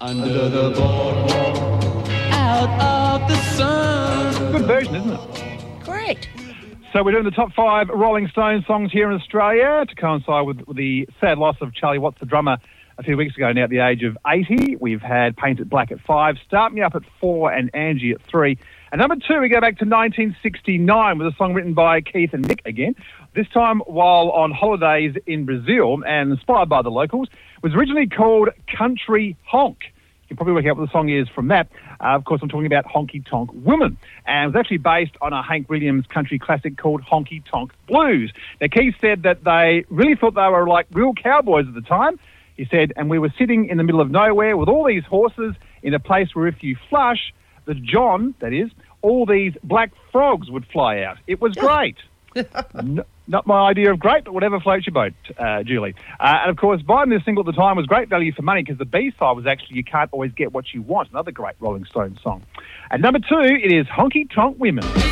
Under the boardwalk, out of the sun. Good version, isn't it? Great. So we're doing the top 5 Rolling Stones songs here in Australia to coincide with the sad loss of Charlie Watts, the drummer, a few weeks ago now at the age of 80. We've had Paint It Black at 5, Start Me Up at 4 and Angie at 3. And number 2, we go back to 1969 with a song written by Keith and Mick again, this time while on holidays in Brazil and inspired by the locals. It was originally called Country Honk. You can probably work out what the song is from that. Of course, I'm talking about Honky Tonk Woman. And it was actually based on a Hank Williams country classic called Honky Tonk Blues. Now, Keith said that they really thought they were like real cowboys at the time. He said, and we were sitting in the middle of nowhere with all these horses in a place where if you flush the John, that is, all these black frogs would fly out. It was great. Not my idea of great, but whatever floats your boat, Julie. And, of course, buying this single at the time was great value for money because the B-side was actually You Can't Always Get What You Want, another great Rolling Stones song. At number 2, it is Honky Tonk Women.